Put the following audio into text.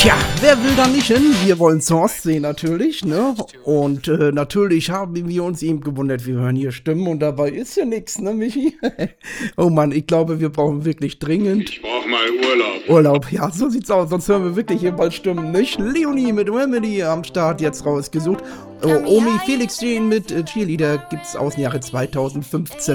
Tja, wer will da nicht hin? Wir wollen zur Ostsee natürlich, ne? Und natürlich haben wir uns eben gewundert, wir hören hier Stimmen und dabei ist ja nichts, ne, Michi? Oh Mann, ich glaube, wir brauchen wirklich dringend Ich brauch mal Urlaub. Urlaub. Ja, so sieht's aus, sonst hören wir wirklich hier bald Stimmen, nicht? Leonie mit Remedy am Start jetzt rausgesucht. Oh, Omi Felix Jean mit Cheerleader gibt's aus dem Jahre 2015.